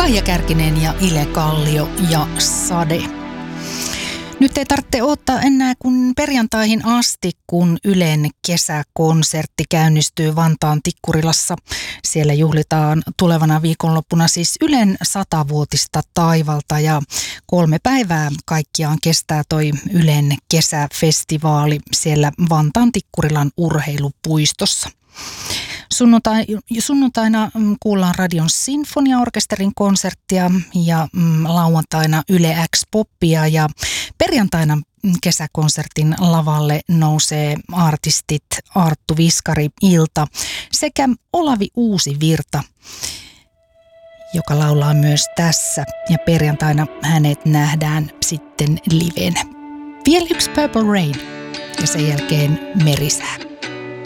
Kaija Kärkinen ja Ile Kallio ja Sade. Nyt ei tarvitse odottaa enää kuin perjantaihin asti, kun Ylen kesäkonsertti käynnistyy Vantaan Tikkurilassa. Siellä juhlitaan tulevana viikonloppuna siis Ylen 100-vuotista taivalta ja 3 päivää kaikkiaan kestää toi Ylen kesäfestivaali siellä Vantaan Tikkurilan urheilupuistossa. Sunnuntaina kuullaan Radion Sinfoniaorkesterin konserttia ja lauantaina Yle X-poppia ja perjantaina kesäkonsertin lavalle nousee artistit Arttu Viskari Ilta sekä Olavi Uusivirta, joka laulaa myös tässä, ja perjantaina hänet nähdään sitten livenä. Vielä yksi Purple Rain ja sen jälkeen Merisää.